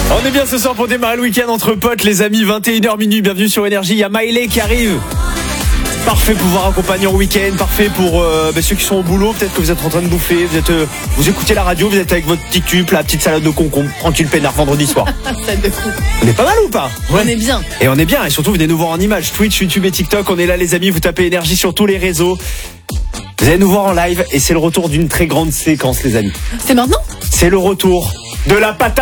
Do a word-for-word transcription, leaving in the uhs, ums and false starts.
On est bien ce soir pour démarrer le week-end entre potes, les amis. Vingt et une heures minuit, bienvenue sur Énergie. Il y a Miley qui arrive. Parfait pour vous accompagner en week-end, parfait pour euh, bah, ceux qui sont au boulot. Peut-être que vous êtes en train de bouffer, vous êtes, euh, vous écoutez la radio, vous êtes avec votre petit tube, la petite salade de concombre, tranquille peinard vendredi soir. Salade de fou. On est pas mal ou pas? Ouais. On est bien. Et on est bien, et surtout venez nous voir en images. Twitch, YouTube et TikTok, on est là les amis. Vous tapez Énergie sur tous les réseaux. Vous allez nous voir en live et c'est le retour d'une très grande séquence les amis. C'est maintenant? C'est le retour de la patate.